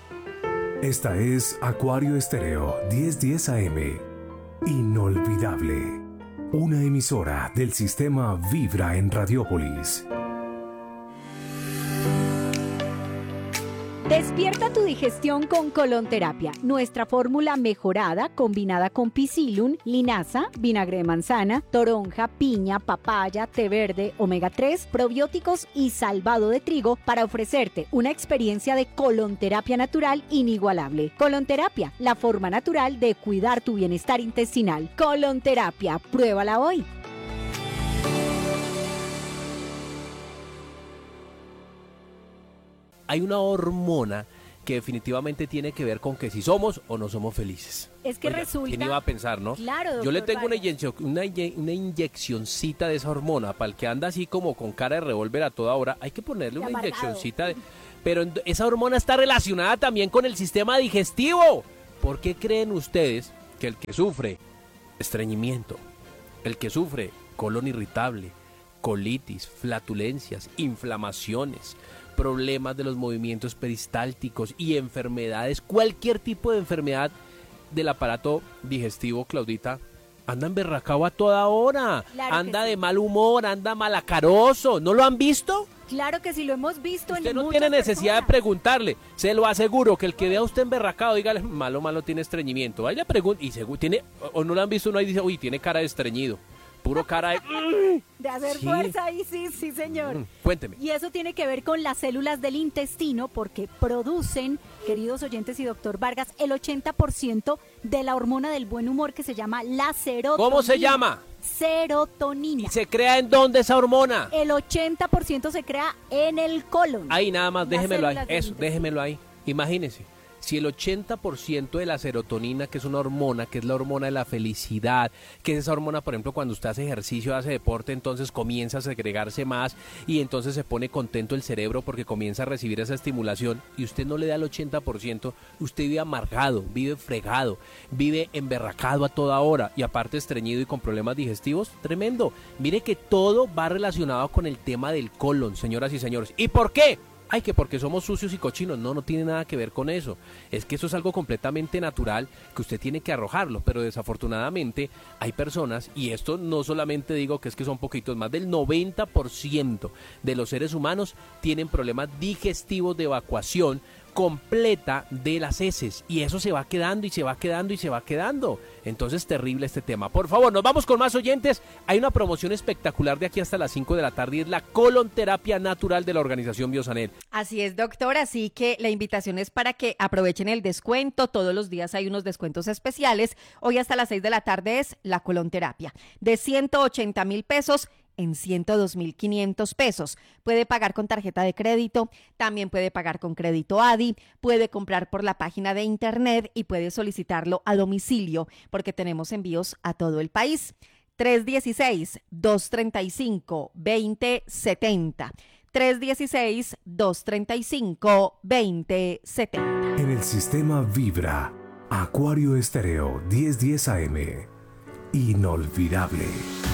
Esta es Acuario Estéreo 1010 AM. Inolvidable. Una emisora del sistema Vibra en Radiópolis. Despierta tu digestión con Colonterapia, nuestra fórmula mejorada combinada con Psyllium, linaza, vinagre de manzana, toronja, piña, papaya, té verde, omega 3, probióticos y salvado de trigo para ofrecerte una experiencia de colonterapia natural inigualable. Colonterapia, la forma natural de cuidar tu bienestar intestinal. Colonterapia, pruébala hoy. Hay una hormona que definitivamente tiene que ver con que si somos o no somos felices. Es que resulta... ¿Quién iba a pensar, no? Claro, doctor Yo le tengo Vargas. una inyeccioncita de esa hormona. Para el que anda así como con cara de revólver a toda hora, hay que ponerle una amargado. inyeccioncita. Pero esa hormona está relacionada también con el sistema digestivo. ¿Por qué creen ustedes que el que sufre estreñimiento, el que sufre colon irritable, colitis, flatulencias, inflamaciones, problemas de los movimientos peristálticos y enfermedades, cualquier tipo de enfermedad del aparato digestivo, Claudita, anda emberracado a toda hora, Claro anda que sí. de mal humor, anda malacaroso? ¿No lo han visto? Claro que sí, lo hemos visto Usted en no muchas tiene necesidad de personas. preguntarle, se lo aseguro, que el que vea a usted emberracado, dígale, malo tiene estreñimiento, vaya pregunta, y tiene, o no lo han visto, uno ahí dice, uy, tiene cara de estreñido, puro cara de... De hacer Sí. fuerza ahí, sí, señor. Cuénteme. Y eso tiene que ver con las células del intestino porque producen, queridos oyentes y doctor Vargas, el 80% de la hormona del buen humor que se llama la serotonina. ¿Cómo se llama? Serotonina. ¿Y se crea en dónde esa hormona? El 80% se crea en el colon. Ahí nada más, Las déjemelo ahí. células del Eso, intestino. déjemelo ahí. Imagínese, si el 80% de la serotonina, que es una hormona, que es la hormona de la felicidad, que es esa hormona, por ejemplo, cuando usted hace ejercicio, hace deporte, entonces comienza a segregarse más y entonces se pone contento el cerebro porque comienza a recibir esa estimulación y usted no le da el 80%, usted vive amargado, vive fregado, vive emberracado a toda hora y aparte estreñido y con problemas digestivos, tremendo. Mire que todo va relacionado con el tema del colon, señoras y señores. ¿Y por qué? Ay, que porque somos sucios y cochinos. No tiene nada que ver con eso. Es que eso es algo completamente natural que usted tiene que arrojarlo, pero desafortunadamente hay personas, y esto no solamente digo que es que son poquitos, más del 90% de los seres humanos tienen problemas digestivos de evacuación completa de las heces y eso se va quedando y se va quedando y se va quedando. Entonces terrible este tema. Por favor, nos vamos con más oyentes. Hay una promoción espectacular de aquí hasta las 5 de la tarde y es la colonterapia natural de la organización Biosanel. Así es, doctor, así que la invitación es para que aprovechen el descuento. Todos los días hay unos descuentos especiales. Hoy hasta las 6 de la tarde es la colonterapia de 180,000 pesos en 102,500 pesos. Puede pagar con tarjeta de crédito, también puede pagar con crédito ADI, puede comprar por la página de internet y puede solicitarlo a domicilio porque tenemos envíos a todo el país. 316-235-2070. 316-235-2070. En el sistema Vibra, Acuario Estéreo 1010 AM. Inolvidable.